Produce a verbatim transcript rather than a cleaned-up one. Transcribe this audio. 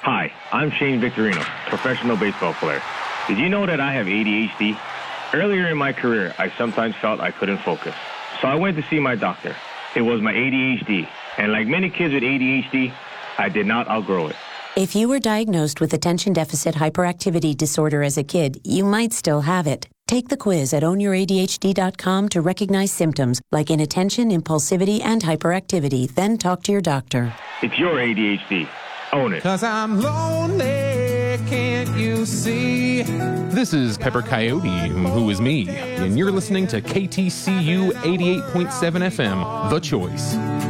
Hi, I'm Shane Victorino, professional baseball player. Did you know that I have A D H D? Earlier in my career, I sometimes felt I couldn't focus. So I went to see my doctor. It was my A D H D. And like many kids with A D H D, I did not outgrow it. If you were diagnosed with attention deficit hyperactivity disorder as a kid, you might still have it. Take the quiz at own your A D H D dot com to recognize symptoms like inattention, impulsivity, and hyperactivity. Then talk to your doctor. It's your A D H D. Own it. 'Cause I'm lonely, can't you see? This is Pepper Coyote, who is me, and you're listening to K T C U eighty-eight point seven F M, The Choice.